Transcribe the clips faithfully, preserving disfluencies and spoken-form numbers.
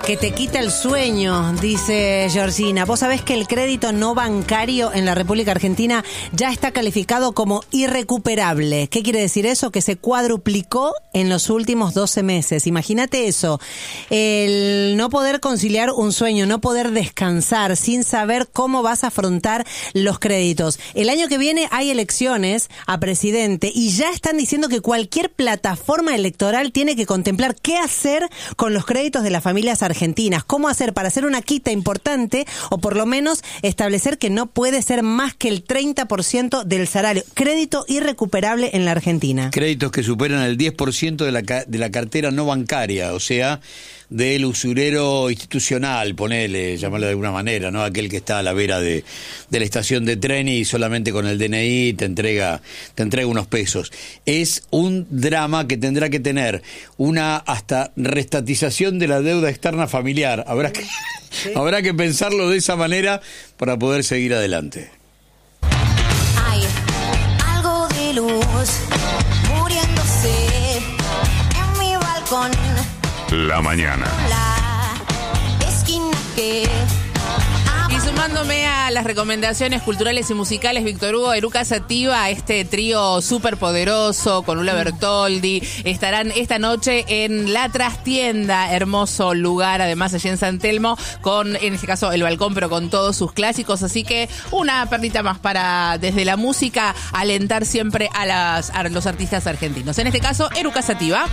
Que te quita el sueño, dice Georgina. Vos sabés que el crédito no bancario en la República Argentina ya está calificado como irrecuperable. ¿Qué quiere decir eso? Que se cuadruplicó en los últimos doce meses. Imagínate eso. El no poder conciliar un sueño, no poder descansar sin saber cómo vas a afrontar los créditos. El año que viene hay elecciones a presidente y ya están diciendo que cualquier plataforma electoral tiene que contemplar qué hacer con los créditos de las familias argentinas. ¿Cómo hacer para hacer una quita importante o por lo menos establecer que no puede ser más que el treinta por ciento del salario? Crédito irrecuperable en la Argentina. Créditos que superan el diez por ciento de la, de la cartera no bancaria, o sea, del usurero institucional, ponele, llamarlo de alguna manera, ¿no? Aquel que está a la vera de, de la estación de tren y solamente con el D N I te entrega, te entrega unos pesos. Es un drama que tendrá que tener una hasta restatización de la deuda externa familiar. Habrá que, ¿sí? habrá que pensarlo de esa manera para poder seguir adelante. Hay algo de luz muriéndose en mi balcón. La mañana. La esquina que... Y sumándome a las recomendaciones culturales y musicales, Víctor Hugo, Eruca Sativa, este trío súper poderoso con Lula Bertoldi, estarán esta noche en La Trastienda, hermoso lugar, además allí en San Telmo, con, en este caso, el balcón, pero con todos sus clásicos, así que una perlita más para, desde la música, alentar siempre a, las, a los artistas argentinos. En este caso, Eruca Sativa.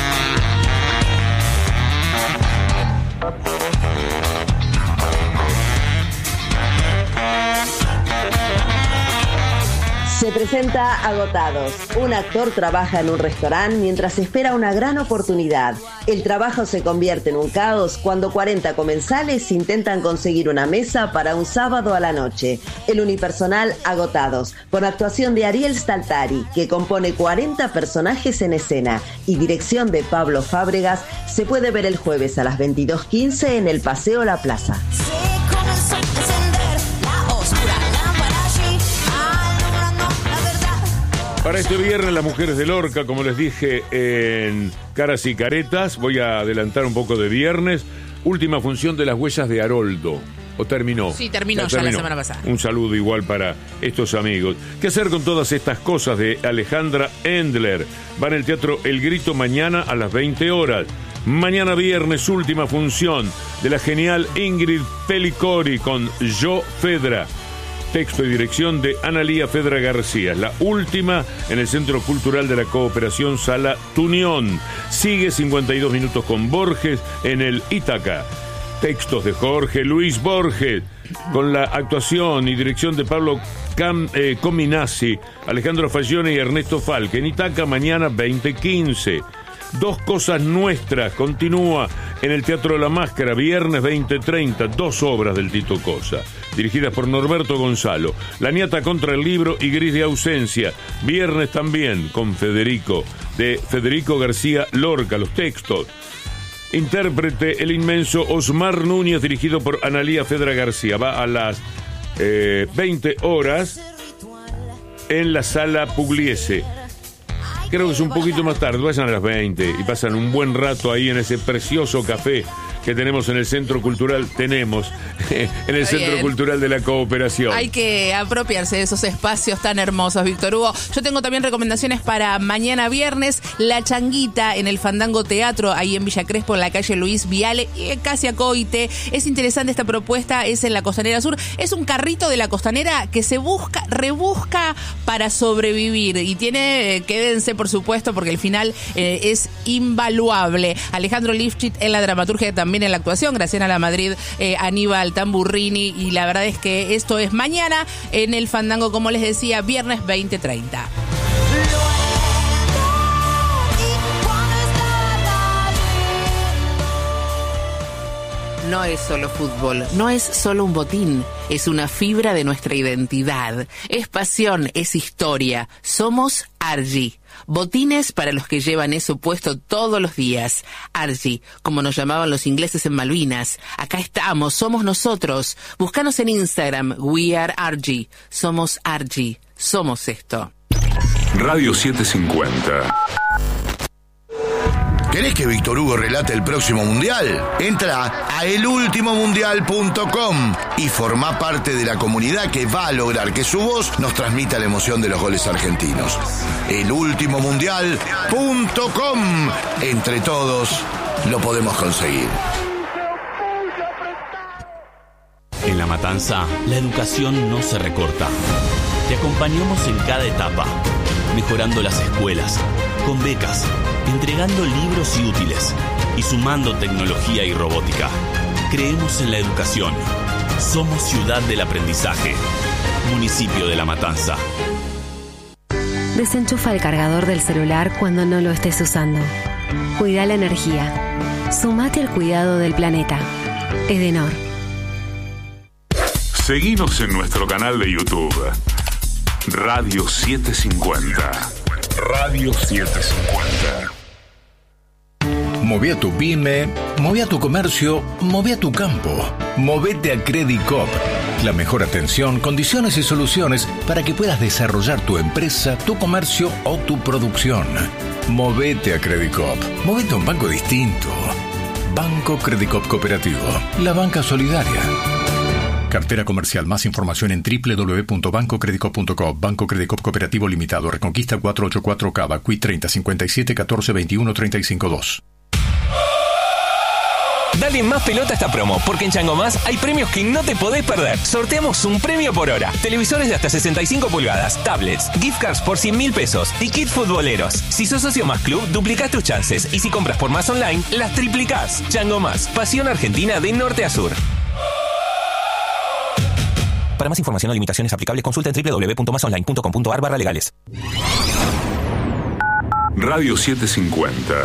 Se presenta Agotados. Un actor trabaja en un restaurante mientras espera una gran oportunidad. El trabajo se convierte en un caos cuando cuarenta comensales intentan conseguir una mesa para un sábado a la noche. El unipersonal Agotados, con actuación de Ariel Staltari, que compone cuarenta personajes en escena, y dirección de Pablo Fábregas, se puede ver el jueves a las veintidós quince en el Paseo La Plaza. se comenzó a encender la oscura lámpara allí, alumbrando la verdad. Para este viernes, las mujeres de Lorca, como les dije en Caras y Caretas, voy a adelantar un poco de viernes. Última función de Las Huellas de Haroldo. ¿O terminó? Sí, terminó ya, ya terminó. la semana pasada. Un saludo igual para estos amigos. ¿Qué hacer con todas estas cosas? De Alejandra Endler. Va en el Teatro El Grito mañana a las veinte horas. Mañana viernes, última función de la genial Ingrid Pelicori con Yo Fedra. Texto y dirección de Analía Fedra García. La última en el Centro Cultural de la Cooperación Sala Tunión. Sigue cincuenta y dos minutos con Borges en el Ítaca. Textos de Jorge Luis Borges, con la actuación y dirección de Pablo Cam, eh, Cominazzi, Alejandro Fagione y Ernesto Falque. En Ítaca mañana veinte quince. Dos Cosas Nuestras continúa en el Teatro La Máscara, viernes veinte treinta, dos obras del Tito Cosa, dirigidas por Norberto Gonzalo. La Niata contra el libro y Gris de ausencia, viernes también con Federico, de Federico García Lorca, los textos. Intérprete el inmenso Osmar Núñez, dirigido por Analía Fedra García. Va a las eh, veinte horas en la Sala Pugliese. Creo que es un poquito más tarde, vayan a las veinte y pasan un buen rato ahí en ese precioso café que tenemos en el Centro Cultural, tenemos en el Está Centro bien. Cultural de la Cooperación. Hay que apropiarse de esos espacios tan hermosos, Víctor Hugo. Yo tengo también recomendaciones para mañana viernes, La Changuita en el Fandango Teatro, ahí en Villa Crespo, en la calle Luis Viale, casi a Coite. Es interesante esta propuesta, es en la Costanera Sur. Es un carrito de la Costanera que se busca, rebusca para sobrevivir. Y tiene, quédense por supuesto, porque el final eh, es invaluable. Alejandro Lifchit en la dramaturgia, también en la actuación, Graciela La Madrid, eh, Aníbal Tamburrini, y la verdad es que esto es mañana en el Fandango, como les decía, viernes veinte treinta. No es solo fútbol, no es solo un botín, es una fibra de nuestra identidad, es pasión, es historia, somos Argy. Botines para los que llevan eso puesto todos los días. Argy, como nos llamaban los ingleses en Malvinas. Acá estamos, somos nosotros. Búscanos en Instagram, We Are Argy. Somos Argy, somos esto. Radio setecientos cincuenta. ¿Querés que Víctor Hugo relate el próximo mundial? Entra a el último mundial punto com y formá parte de la comunidad que va a lograr que su voz nos transmita la emoción de los goles argentinos. el último mundial punto com. Entre todos lo podemos conseguir. En La Matanza, la educación no se recorta. Te acompañamos en cada etapa, mejorando las escuelas, con becas, entregando libros y útiles y sumando tecnología y robótica. Creemos en la educación. Somos ciudad del aprendizaje. Municipio de La Matanza. Desenchufa el cargador del celular cuando no lo estés usando. Cuida la energía. Sumate al cuidado del planeta. Edenor. Seguinos en nuestro canal de YouTube. Radio setecientos cincuenta. Radio setecientos cincuenta. Moví a tu pyme, moví a tu comercio, moví a tu campo. Movete a Credicop. La mejor atención, condiciones y soluciones para que puedas desarrollar tu empresa, tu comercio o tu producción. Movete a Credicop. Movete a un banco distinto. Banco Credicop Cooperativo. La banca solidaria. Cartera comercial. Más información en doble u doble u doble u punto banco credicop punto com. Banco Credicop Cooperativo Limitado. Reconquista cuatrocientos ochenta y cuatro Cava. Q I treinta cincuenta y siete catorce veintiuno treinta y cinco dos. Dale más pelota a esta promo, porque en Chango Más hay premios que no te podés perder. Sorteamos un premio por hora. Televisores de hasta sesenta y cinco pulgadas, tablets, gift cards por cien mil pesos y kit futboleros. Si sos socio Más Club, duplicás tus chances. Y si compras por Más Online, las triplicás. Chango Más, pasión argentina de norte a sur. Para más información o limitaciones aplicables, consulta en doble u doble u doble u punto más online punto com punto a r barra legales. Radio setecientos cincuenta.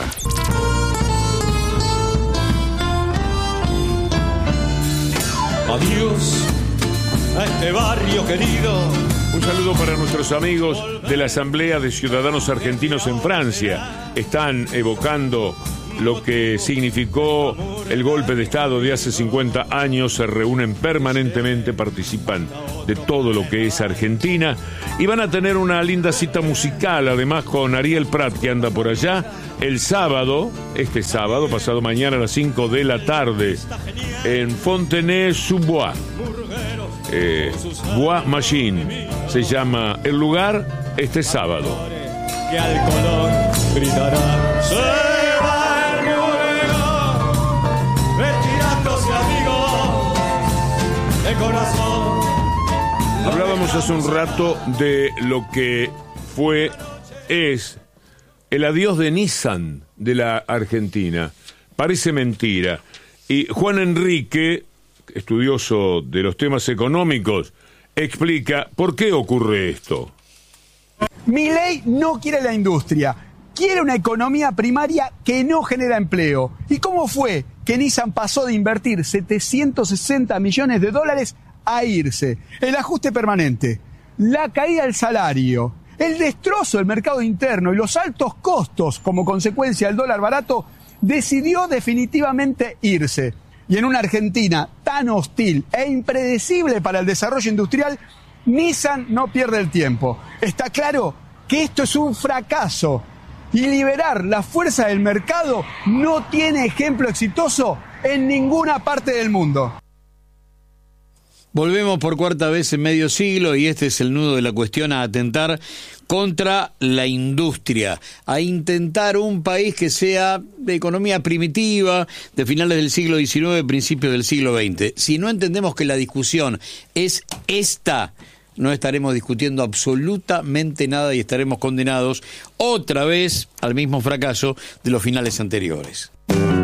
Adiós a este barrio querido. Un saludo para nuestros amigos de la Asamblea de Ciudadanos Argentinos en Francia. Están evocando lo que significó el golpe de Estado de hace cincuenta años. Se reúnen permanentemente, participan de todo lo que es Argentina y van a tener una linda cita musical, además con Ariel Prat, que anda por allá, el sábado, este sábado, pasado mañana a las cinco de la tarde, en Fontenay-sous-Bois. Eh, Bois Machine se llama el lugar, este sábado. Que al color gritará, se va el moreno, retirándose amigo de corazón. Hablábamos hace un rato de lo que fue, es el adiós de Nissan de la Argentina. Parece mentira. Y Juan Enrique, estudioso de los temas económicos, explica por qué ocurre esto. Milei no quiere la industria, quiere una economía primaria que no genera empleo. ¿Y cómo fue que Nissan pasó de invertir setecientos sesenta millones de dólares a irse? El ajuste permanente, la caída del salario, el destrozo del mercado interno y los altos costos como consecuencia del dólar barato, decidió definitivamente irse. Y en una Argentina tan hostil e impredecible para el desarrollo industrial, Nissan no pierde el tiempo. Está claro que esto es un fracaso y liberar la fuerza del mercado no tiene ejemplo exitoso en ninguna parte del mundo. Volvemos por cuarta vez en medio siglo y este es el nudo de la cuestión: a atentar contra la industria, a intentar un país que sea de economía primitiva de finales del siglo diecinueve, principios del siglo veinte. Si no entendemos que la discusión es esta, no estaremos discutiendo absolutamente nada y estaremos condenados otra vez al mismo fracaso de los finales anteriores.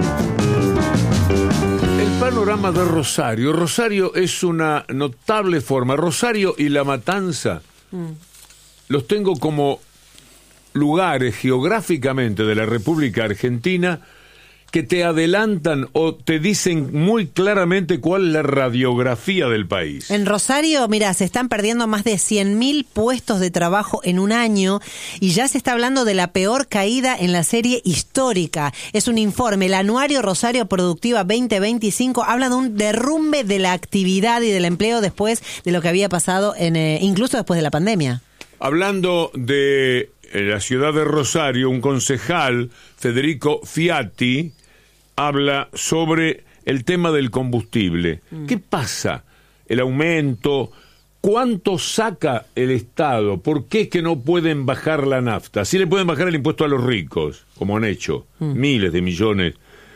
Panorama de Rosario. Rosario es una notable forma. Rosario y La Matanza mm. los tengo como lugares geográficamente de la República Argentina que te adelantan o te dicen muy claramente cuál es la radiografía del país. En Rosario, mira, se están perdiendo más de cien mil puestos de trabajo en un año y ya se está hablando de la peor caída en la serie histórica. Es un informe, el Anuario Rosario Productiva veinte veinticinco, habla de un derrumbe de la actividad y del empleo después de lo que había pasado, en, eh, incluso después de la pandemia. Hablando de en la ciudad de Rosario, un concejal, Federico Fiatti, habla sobre el tema del combustible. Mm. ¿Qué pasa? El aumento, ¿cuánto saca el Estado? ¿Por qué es que no pueden bajar la nafta? Sí le pueden bajar el impuesto a los ricos, como han hecho, mm. miles de millones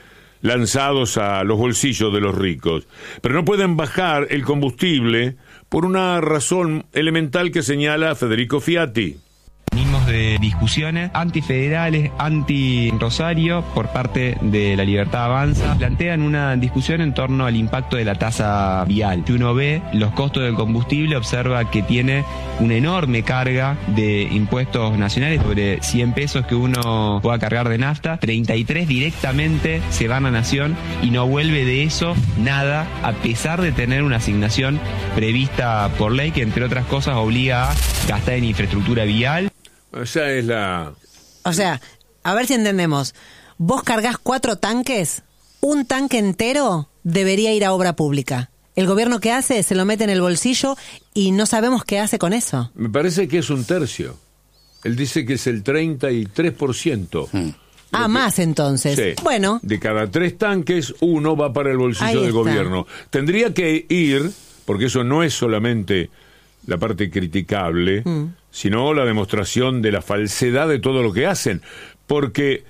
lanzados a los bolsillos de los ricos, pero no pueden bajar el combustible por una razón elemental que señala Federico Fiatti. Venimos de discusiones antifederales, anti-Rosario por parte de La Libertad Avanza. Plantean una discusión en torno al impacto de la tasa vial. Si uno ve los costos del combustible, observa que tiene una enorme carga de impuestos nacionales, sobre cien pesos que uno pueda cargar de nafta, treinta y tres directamente se van a Nación y no vuelve de eso nada, a pesar de tener una asignación prevista por ley que, entre otras cosas, obliga a gastar en infraestructura vial. Esa es la... O sea, a ver si entendemos. Vos cargas cuatro tanques, un tanque entero debería ir a obra pública. El gobierno, ¿qué hace? Se lo mete en el bolsillo y no sabemos qué hace con eso. Me parece que es un tercio. Él dice que es el treinta y tres por ciento. Hmm. Ah, que, más entonces. Sí. Bueno. De cada tres tanques, uno va para el bolsillo Ahí del está. gobierno. Tendría que ir, porque eso no es solamente la parte criticable, mm. sino la demostración de la falsedad de todo lo que hacen, porque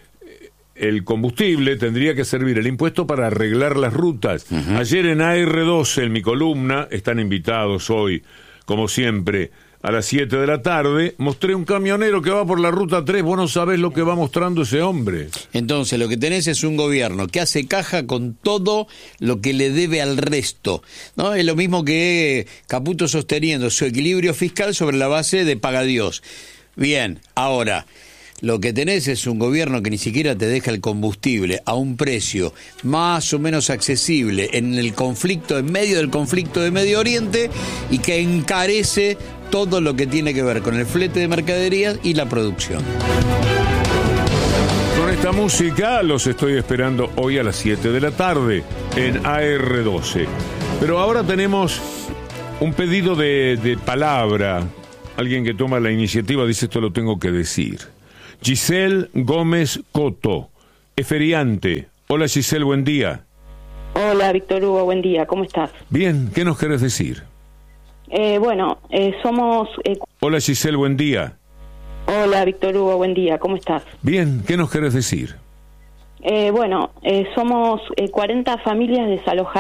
el combustible tendría que servir el impuesto para arreglar las rutas. Uh-huh. Ayer en A R doce, en mi columna, están invitados hoy, como siempre, a las siete de la tarde, mostré un camionero que va por la ruta tres, vos no sabés lo que va mostrando ese hombre. Entonces, lo que tenés es un gobierno que hace caja con todo lo que le debe al resto, ¿no? Es lo mismo que Caputo sosteniendo su equilibrio fiscal sobre la base de paga Dios. Bien, ahora, lo que tenés es un gobierno que ni siquiera te deja el combustible a un precio más o menos accesible en el conflicto, en medio del conflicto de Medio Oriente, y que encarece todo lo que tiene que ver con el flete de mercaderías y la producción. Con esta música los estoy esperando hoy a las siete de la tarde en A R doce. Pero ahora tenemos un pedido de, de palabra. Alguien que toma la iniciativa dice: esto lo tengo que decir. Giselle Gómez Coto, es feriante. Hola Giselle, buen día. Hola Víctor Hugo, buen día, ¿cómo estás? Bien, ¿qué nos querés decir? Eh, bueno, eh, somos... Eh... Hola Giselle, buen día. Hola Víctor Hugo, buen día, ¿cómo estás? Bien, ¿qué nos querés decir? Eh, bueno, eh, somos eh, cuarenta familias desalojadas